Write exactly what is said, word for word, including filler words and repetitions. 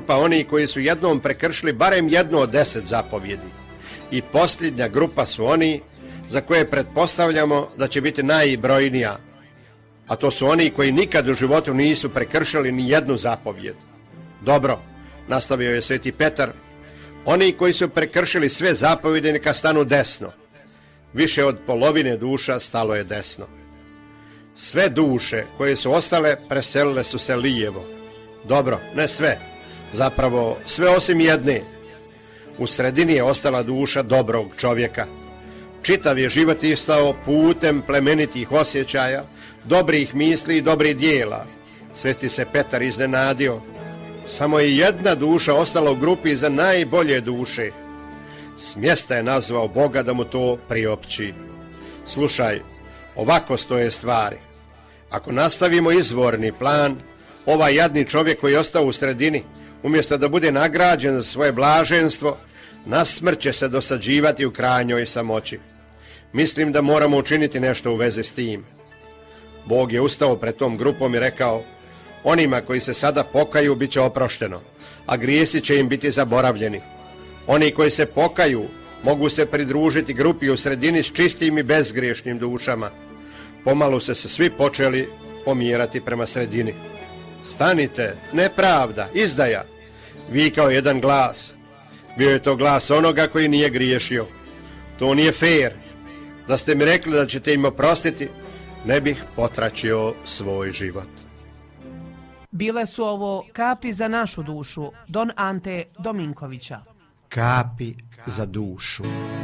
grupa onih koji su jednom prekršili barem jednu od deset zapovjedi. I posljednja grupa su oni za koje pretpostavljamo da će biti najbrojnija, a to su oni koji nikad u životu nisu prekršili ni jednu zapovjed. Dobro, nastavio je Sveti Petar, oni koji su prekršili sve zapovjede neka stanu desno. Više od polovine duša stalo je desno. Sve duše koje su ostale preselile su se lijevo. Dobro, ne sve, zapravo sve osim jedne. U sredini je ostala duša dobrog čovjeka. Čitav je život istao putem plemenitih osjećaja, dobrih misli i dobrih dijela. Sveti se Petar iznenadio. Samo je jedna duša ostala u grupi za najbolje duše. S mjesta je nazvao Boga da mu to priopći. Slušaj, ovako stoje stvari. Ako nastavimo izvorni plan, ovaj jadni čovjek koji je ostao u sredini, umjesto da bude nagrađen za svoje blaženstvo, nasmrt će se dosađivati u krajnjoj samoći. Mislim da moramo učiniti nešto u vezi s tim. Bog je ustao pred tom grupom i rekao, onima koji se sada pokaju bit će oprošteno, a grijesi će im biti zaboravljeni. Oni koji se pokaju mogu se pridružiti grupi u sredini s čistim i bezgriješnim dušama. Pomalo se se svi počeli pomjerati prema sredini. Stanite, nepravda, izdaja, vikao jedan glas. Bio je to glas onoga koji nije griješio. To nije fair. Da ste mi rekli da ćete im oprostiti, ne bih potračio svoj život. Bile su ovo kapi za našu dušu, Don Ante Dominkovića. Kapi za dušu.